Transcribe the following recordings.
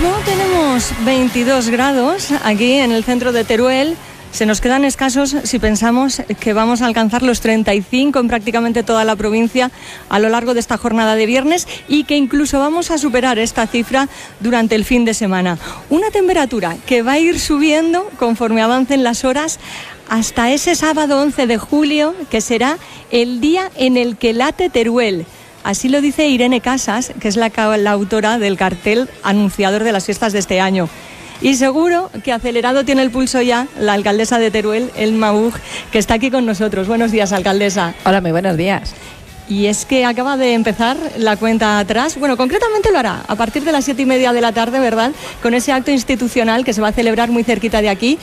mismo tenemos 22 grados aquí en el centro de Teruel. Se nos quedan escasos si pensamos que vamos a alcanzar los 35 en prácticamente toda la provincia a lo largo de esta jornada de viernes y que incluso vamos a superar esta cifra durante el fin de semana. Una temperatura que va a ir subiendo conforme avancen las horas hasta ese sábado 11 de julio, que será el día en el que late Teruel. Así lo dice Irene Casas, que es la autora del cartel anunciador de las fiestas de este año. Y seguro que acelerado tiene el pulso ya la alcaldesa de Teruel, Elma Buch, que está aquí con nosotros. Buenos días, alcaldesa. Hola, muy buenos días. Y es que acaba de empezar la cuenta atrás. Bueno, concretamente lo hará a partir de las 7:30 de la tarde, ¿verdad? Con ese acto institucional que se va a celebrar muy cerquita de aquí,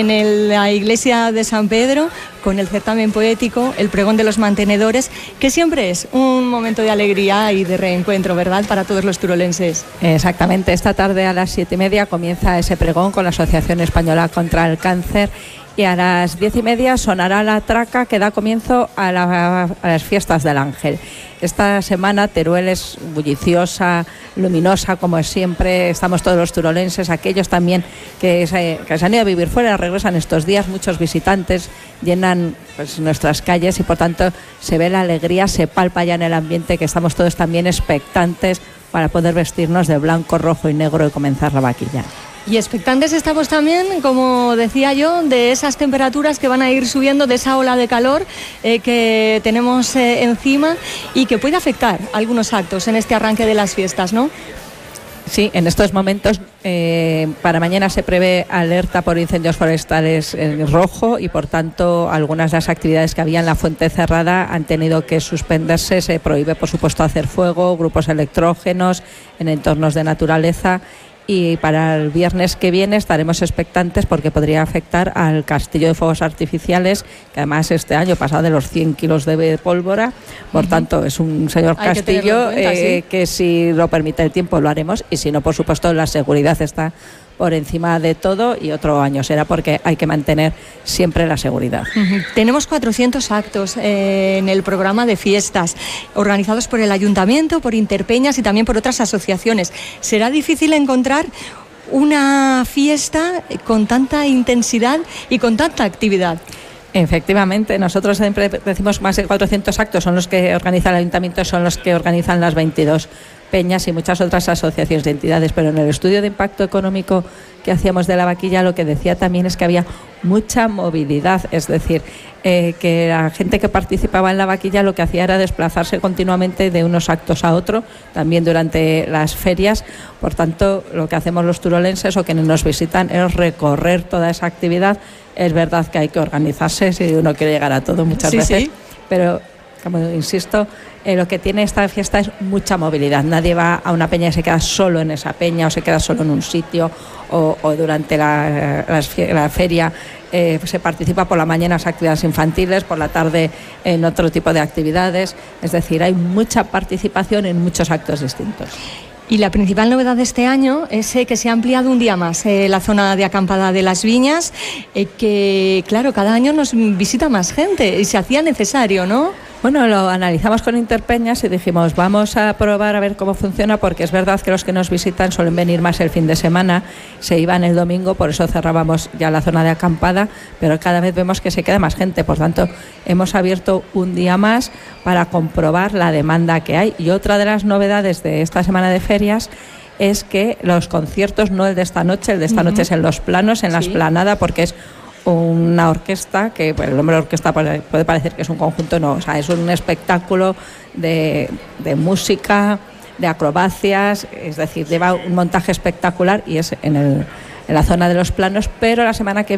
en la iglesia de San Pedro, con el certamen poético, el pregón de los mantenedores, que siempre es un momento de alegría y de reencuentro, ¿verdad?, para todos los turolenses. Exactamente. Esta tarde a las 7:30 comienza ese pregón con la Asociación Española contra el Cáncer. Y a las 10:30 sonará la traca que da comienzo a las fiestas del Ángel. Esta semana Teruel es bulliciosa, luminosa, como es siempre. Estamos todos los turolenses, aquellos también que se han ido a vivir fuera, regresan estos días. Muchos visitantes llenan pues nuestras calles y por tanto se ve la alegría, se palpa ya en el ambiente, que estamos todos también expectantes para poder vestirnos de blanco, rojo y negro y comenzar la vaquilla. Y expectantes estamos también, como decía yo, de esas temperaturas que van a ir subiendo, de esa ola de calor que tenemos encima y que puede afectar algunos actos en este arranque de las fiestas, ¿no? Sí, en estos momentos para mañana se prevé alerta por incendios forestales en rojo y por tanto algunas de las actividades que había en la Fuente Cerrada han tenido que suspenderse. Se prohíbe, por supuesto, hacer fuego, grupos electrógenos en entornos de naturaleza. Y para el viernes que viene estaremos expectantes porque podría afectar al castillo de fuegos artificiales, que además este año pasa de los 100 kilos de pólvora. Por tanto, es un señor castillo que si lo permite el tiempo lo haremos, y si no, por supuesto, la seguridad está por encima de todo y otro año será, porque hay que mantener siempre la seguridad. Tenemos 400 actos en el programa de fiestas, organizados por el Ayuntamiento, por Interpeñas y también por otras asociaciones. ¿Será difícil encontrar una fiesta con tanta intensidad y con tanta actividad? Efectivamente, nosotros siempre decimos más de 400 actos son los que organiza el Ayuntamiento, son los que organizan las 22 peñas y muchas otras asociaciones de entidades, pero en el estudio de impacto económico que hacíamos de la vaquilla lo que decía también es que había mucha movilidad, es decir, que la gente que participaba en la vaquilla lo que hacía era desplazarse continuamente de unos actos a otro, también durante las ferias. Por tanto, lo que hacemos los turolenses o quienes nos visitan es recorrer toda esa actividad. Es verdad que hay que organizarse si uno quiere llegar a todo muchas veces, sí. Pero como insisto, lo que tiene esta fiesta es mucha movilidad. Nadie va a una peña y se queda solo en esa peña o se queda solo en un sitio o durante la feria se participa por la mañana en las actividades infantiles, por la tarde en otro tipo de actividades. Es decir, hay mucha participación en muchos actos distintos. Y la principal novedad de este año es que se ha ampliado un día más la zona de acampada de Las Viñas, que claro, cada año nos visita más gente y se hacía necesario, ¿no? Bueno, lo analizamos con Interpeñas y dijimos, vamos a probar a ver cómo funciona, porque es verdad que los que nos visitan suelen venir más el fin de semana, se iban el domingo, por eso cerrábamos ya la zona de acampada, pero cada vez vemos que se queda más gente, por tanto hemos abierto un día más para comprobar la demanda que hay. Y otra de las novedades de esta semana de ferias es que los conciertos, no el de esta noche, el de esta noche es en Los Planos, en la Esplanada, porque es una orquesta, que el nombre de orquesta puede parecer que es un conjunto, no, o sea, es un espectáculo de música, de acrobacias, es decir, lleva un montaje espectacular y es en la zona de Los Planos, pero la semana que viene